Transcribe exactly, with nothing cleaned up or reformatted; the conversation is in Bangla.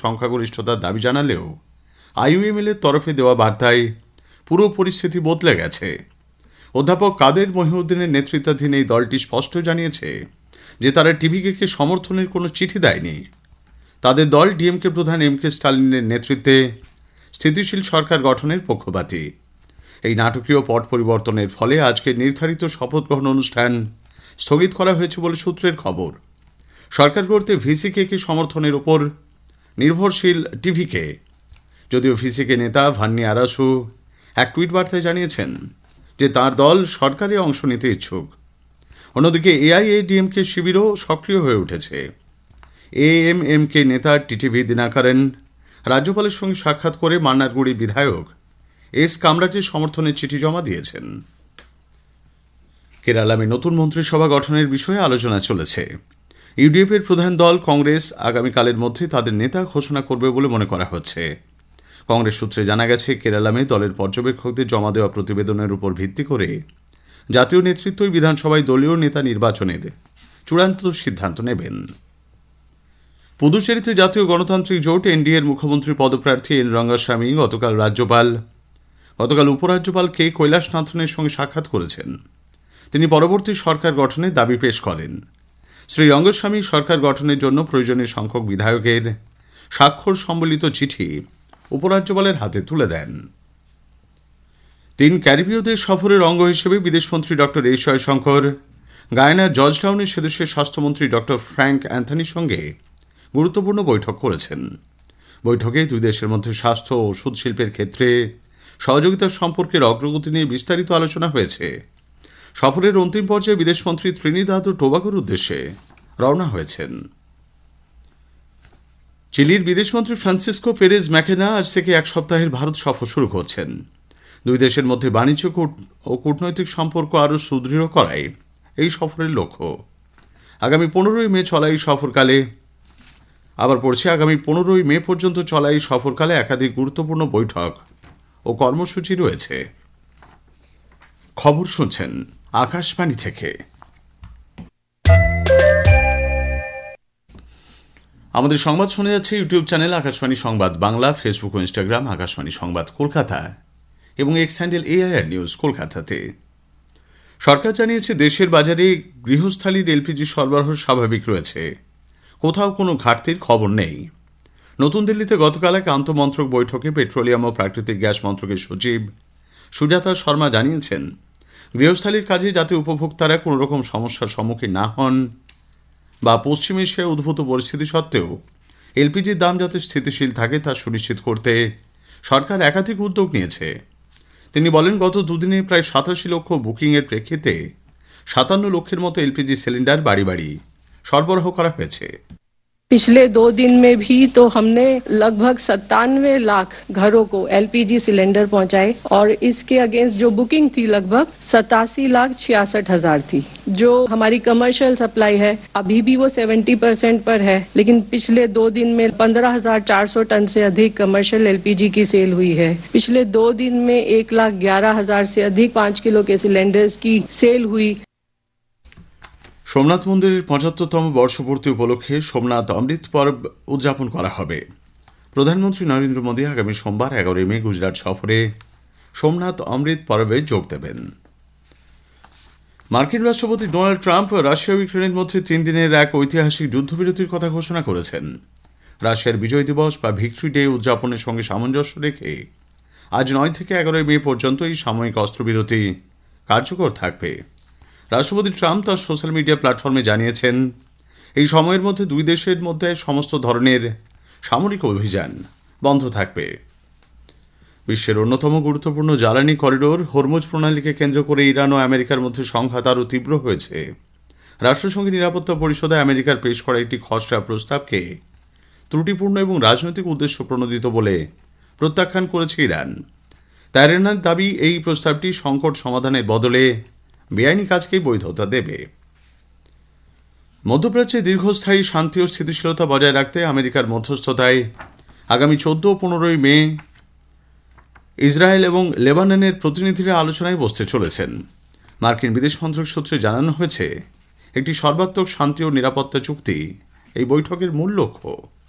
সংখ্যাগরিষ্ঠতার দাবি জানালেও আইইউএমএল এর তরফে দেওয়া বার্তায় পুরো পরিস্থিতি বদলে গেছে। অধ্যাপক কাদের মহিউদ্দিনের নেতৃত্বাধীন এই দলটি স্পষ্ট জানিয়েছে যে তারা টিভিকে সমর্থনের কোনো চিঠি দেয়নি। তাদের দল ডিএমকে প্রধান এম কে স্টালিনের নেতৃত্বে স্থিতিশীল সরকার গঠনের পক্ষপাতী। এই নাটকীয় পট পরিবর্তনের ফলে আজকে নির্ধারিত শপথ গ্রহণ অনুষ্ঠান স্থগিত করা হয়েছে বলে সূত্রের খবর। সরকার গড়তে ভিসিকে সমর্থনের উপর নির্ভরশীল টিভিকে, যদিও ভিসিকে নেতা ভান্নি আরাসু এক টুইট বার্তায় জানিয়েছেন যে তাঁর দল সরকারে অংশ নিতে ইচ্ছুক। অন্যদিকে এআইএডিএমকে শিবিরও সক্রিয় হয়ে উঠেছে। এএমএমকে নেতা টিটিভি দিনাকরণ রাজ্যপালের সঙ্গে সাক্ষাৎ করে মান্নারগুড়ি বিধায়ক এস কামরাজের সমর্থনের চিঠি জমা দিয়েছেন। কেরালামে নতুন মন্ত্রিসভা গঠনের বিষয়ে আলোচনা চলেছে। ইউডিএফের প্রধান দল কংগ্রেস আগামীকালের মধ্যে তাদের নেতা ঘোষণা করবে বলে মনে করা হচ্ছে। কংগ্রেস সূত্রে জানা গেছে, কেরালামে দলের পর্যবেক্ষকদের জমা দেওয়া প্রতিবেদনের উপর ভিত্তি করে জাতীয় নেতৃত্বই বিধানসভায় দলীয় নেতা নির্বাচনের চূড়ান্ত সিদ্ধান্ত নেবেন। পুদুচেরিতে জাতীয় গণতান্ত্রিক জোট এনডিএ এর মুখ্যমন্ত্রী পদপ্রার্থী এন রঙ্গাস্বামী গতকাল রাজ্যপাল গতকাল উপরাজ্যপাল কে কৈলাসনাথনের সঙ্গে সাক্ষাৎ করেছেন। তিনি পরবর্তী সরকার গঠনের দাবি পেশ করেন। শ্রী রঙ্গস্বামী সরকার গঠনের জন্য প্রয়োজনীয় সংখ্যক বিধায়কের স্বাক্ষর সম্বলিত চিঠি উপরাজ্যপালের হাতে তুলে দেন। তিন ক্যারিবীয় দেশ সফরের অঙ্গ হিসেবে বিদেশমন্ত্রী ডক্টর এস জয়শঙ্কর গায়ানার জর্জটাউনে সেদেশের স্বাস্থ্যমন্ত্রী ডক্টর ফ্র্যাঙ্ক অ্যান্থনির সঙ্গে গুরুত্বপূর্ণ বৈঠক করেছেন। বৈঠকে দুই দেশের মধ্যে স্বাস্থ্য ও ওষুধ শিল্পের ক্ষেত্রে সহযোগিতার সম্পর্কের অগ্রগতি নিয়ে বিস্তারিত আলোচনা হয়েছে। সফরের অন্তিম পর্যায়ে বিদেশমন্ত্রী ত্রিনিদাদ ও টোবাগোর উদ্দেশ্যে রওনা হয়েছেন। চিলির বিদেশমন্ত্রী ফ্রান্সিসকো পেরেজ ম্যাকেনা আজ থেকে এক সপ্তাহের ভারত সফর শুরু করছেন। দুই দেশের মধ্যে বাণিজ্য ও কূটনৈতিক সম্পর্ক আরও সুদৃঢ় করাই এই সফরের লক্ষ্য। আগামী পনেরোই মে চলা এই সফরকালে আবার পড়ছে আগামী পনেরোই মে পর্যন্ত চলা এই সফরকালে একাধিক গুরুত্বপূর্ণ বৈঠক ও কর্মসূচি রয়েছে। খবর শুনছেন আকাশবাণী থেকে। আমাদের সংবাদ শোনা যাচ্ছে ইউটিউব চ্যানেল আকাশবাণী সংবাদ বাংলা, ফেসবুক ও ইনস্টাগ্রাম আকাশবাণী সংবাদ কলকাতা এবং এক্স হ্যান্ডেল এআইআর নিউজ কলকাতাতে। সরকার জানিয়েছে, দেশের বাজারে গৃহস্থালির এলপিজি সরবরাহ স্বাভাবিক রয়েছে, কোথাও কোনো ঘাটতির খবর নেই। নতুন দিল্লিতে গতকাল এক আন্তমন্ত্রক বৈঠকে পেট্রোলিয়াম ও প্রাকৃতিক গ্যাস মন্ত্রকের সচিব সুজাতা শর্মা জানিয়েছেন, গৃহস্থালির কাজে যাতে উপভোক্তারা কোনো রকম সমস্যার সম্মুখীন না হন বা পশ্চিম এশিয়ায় উদ্ভূত পরিস্থিতি সত্ত্বেও এলপিজির দাম যাতে স্থিতিশীল থাকে তা সুনিশ্চিত করতে সরকার একাধিক উদ্যোগ নিয়েছে। তিনি বলেন, গত দুদিনে প্রায় সাতাশি লক্ষ বুকিংয়ের প্রেক্ষিতে সাতান্ন লক্ষের মতো এলপিজি সিলিন্ডার বাড়ি বাড়ি সরবরাহ করা হয়েছে। पिछले दो दिन में भी तो हमने लगभग सत्तानवे लाख घरों को एलपीजी सिलेंडर पहुंचाए और इसके अगेंस्ट जो बुकिंग थी लगभग सतासी लाख छियासठ हजार थी। जो हमारी कमर्शियल सप्लाई है अभी भी वो सेवेंटी परसेंट पर है, लेकिन पिछले दो दिन में पंद्रह हजार चार सौ टन से अधिक कमर्शियल एलपीजी की सेल हुई है। पिछले दो दिन में एक लाख ग्यारह हजार से अधिक पाँच किलो के सिलेंडर्स की सेल हुई। সোমনাথ মন্দিরের পঁচাত্তরতম বর্ষপূর্তি উপলক্ষে সোমনাথ অমৃত পর্ব উদযাপন করা হবে। প্রধানমন্ত্রী নরেন্দ্র মোদী আগামী সোমবার এগারোই মে গুজরাট সফরে সোমনাথ অমৃত পর্বে যোগ দেবেন। মার্কিন রাষ্ট্রপতি ডোনাল্ড ট্রাম্প রাশিয়া ও ইউক্রেনের মধ্যে তিন দিনের এক ঐতিহাসিক যুদ্ধবিরতির কথা ঘোষণা করেছেন। রাশিয়ার বিজয় দিবস বা ভিক্টরি ডে উদযাপনের সঙ্গে সামঞ্জস্য রেখে আজ নয় থেকে এগারোই মে পর্যন্ত এই সাময়িক অস্ত্রবিরতি কার্যকর থাকবে। রাষ্ট্রপতি ট্রাম্প তার সোশ্যাল মিডিয়া প্ল্যাটফর্মে জানিয়েছেন, এই সময়ের মধ্যে দুই দেশের মধ্যে সমস্ত ধরনের সামরিক অভিযান বন্ধ থাকবে। বিশ্বের অন্যতম গুরুত্বপূর্ণ জ্বালানি করিডোর হরমুজ প্রণালীকে কেন্দ্র করে ইরান ও আমেরিকার মধ্যে সংঘাত আরও তীব্র হয়েছে। রাষ্ট্রসংঘ নিরাপত্তা পরিষদে আমেরিকার পেশ করা একটি খসড়া প্রস্তাবকে ত্রুটিপূর্ণ এবং রাজনৈতিক উদ্দেশ্য প্রণোদিত বলে প্রত্যাখ্যান করেছে ইরান। তেহরানের দাবি, এই প্রস্তাবটি সংকট সমাধানের বদলে বেআইনি কাজকেই বৈধতা দেবে। মধ্যপ্রাচ্যে দীর্ঘস্থায়ী শান্তি ও স্থিতিশীলতা বজায় রাখতে আমেরিকার মধ্যস্থতায় আগামী চোদ্দ ও পনেরোই মে ইসরায়েল এবং লেবাননের প্রতিনিধিরা আলোচনায় বসতে চলেছেন। মার্কিন বিদেশ মন্ত্রক সূত্রে জানানো হয়েছে, একটি সর্বাত্মক শান্তি ও নিরাপত্তা চুক্তি এই বৈঠকের মূল লক্ষ্য।